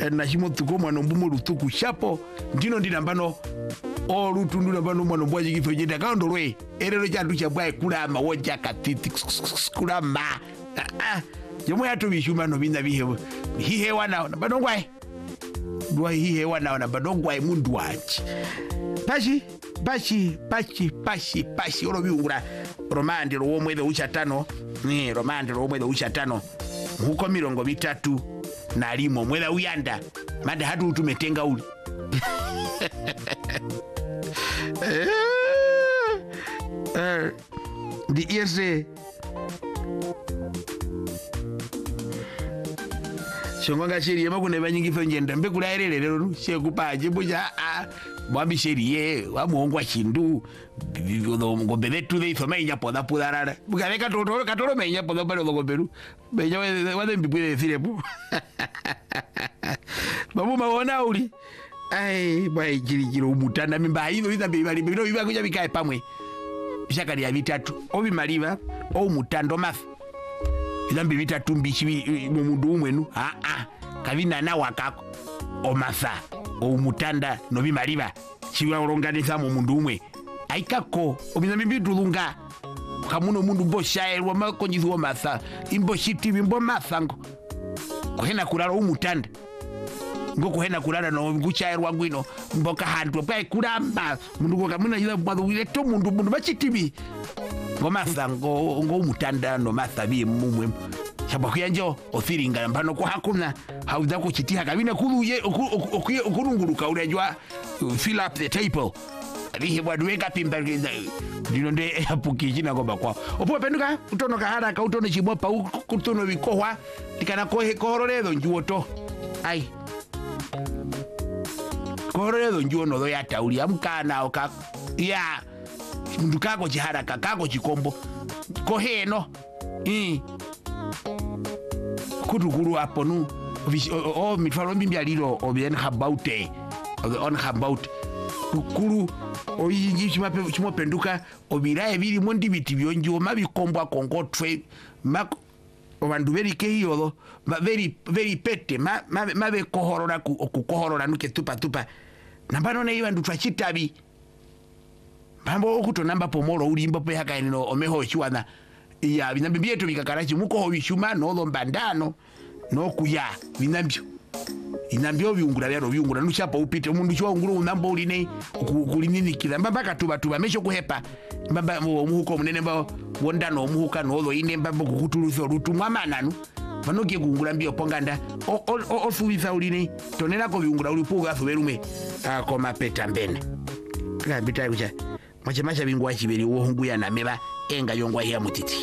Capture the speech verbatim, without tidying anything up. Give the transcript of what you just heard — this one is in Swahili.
na chimo tuko mwana mbumo lutuku shapo ndino ndinambano o lutundu nambano mwana mbwaji gifo jenda kando lwe erero chandu cha bwae kulama woja katiti kulama ah yomo yatu bishuma no binda bihewa hihe wana nambano ngwae dwa hihe wana nambano ngwae mundu wachi pashi pashi pashi pashi pashi oro biungura romande ro mwezi uchatano ni romande ro mwezi uchatano huko mirongo mitatu na limo mwela uyanda mada hatu utumetenga uli eh di ese shonga sheri yema kune banyingi fenjenda mbe kula erere lero shekupaje buja a bambi sheri ye wa muongwa chindu ngombe betu de ifama inya poda pudarara bukaleka totoro katoro menya poda palo ngomberu benya wade mbibwe decire pu babu maona uli ai bai jiri jiro umutanda mimba hizo hizo bibali bino biba kuja bikae pamwe shakari ya vitatu obi maliva o mutando mafu idambi vitatu mbichi mu mundu umwenu a a kabina na wakako o masa o mutanda no bimaliva chiwa oronganisa mu mundu umwe aikako obizambi bitulunga kamuno mundu boshaelwa makonyizo masa imbo shiti bimbo masango kohena kulala umutanda ngoko hena kulala no nguchaelwa ngwino mboka hantu pa kulamba mundu ko kamuna ila bwado ile to mundu mundu bachitibi ngoma sango ngo umutanda no masabi mumwe shabakuya njo ofiringa mbano ko hakuna hauza ko chitiha kabina kuluye okurunguruka urejwa fill up the table rihe bwadweka pimba ndino nde apukijina ngoba kwa opo penduka utonoka haraka utono chibopa kutono bikohwa tikana kohe kohoroledo njuoto ai kohoroledo njuono do ya tauli amkana oka ya mundu kako chiharaka kako chikombo koheno i kutukuru hapo nu o mifano mbimbi alilo obien habaute on habaute kukuru oyingi chimape chimopenduka obirae biri mondi biti byonjo mabikombwa kongotwe mak obandu beri kehiyodo ma very very pete ma mabe kohorora ku okukohorora nuke tupa tupa nambano ne ibandu twachitabi bambo okuto namba pomoro ulimbo pe hakaino omeho chiwana ya binambi byetu bikakarachi muko hobishuma no lombandano no kuya binambyo inambyo byungura byaro byungura nuchapa upite umundu chwa nguru unambo uline kulinini kila mbamba katuba tuba mesho kuhepa mbamba muhuko munene mba wondano muhuka no lo ine mbamba kukutuluzo rutu mwamananu vanoke kungura mbio ponganda ofubiza uline tonela ko byungura ulipuga fuberume akoma peta mbene kabita kucha mache macha bingwa chiberi wo hungu ya nameba enga yongwa ya mutiti